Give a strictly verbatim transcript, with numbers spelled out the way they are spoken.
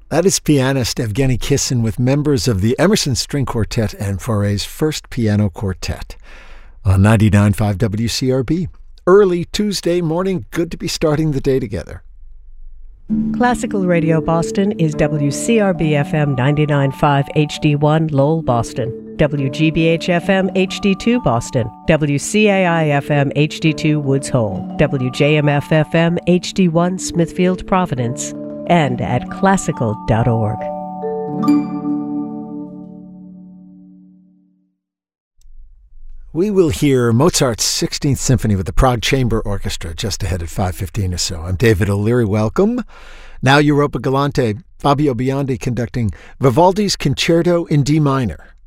That is pianist Evgeny Kissin with members of the Emerson String Quartet and Fauré's First Piano Quartet on ninety-nine point five W C R B. Early Tuesday morning, good to be starting the day together. Classical Radio Boston is W C R B F M ninety-nine point five H D one Lowell, Boston, W G B H F M H D two Boston, W C A I F M H D two Woods Hole, W J M F F M H D one Smithfield, Providence, and at classical dot org. We will hear Mozart's sixteenth Symphony with the Prague Chamber Orchestra just ahead at five fifteen or so. I'm David O'Leary. Welcome. Now Europa Galante, Fabio Biondi conducting Vivaldi's Concerto in D minor.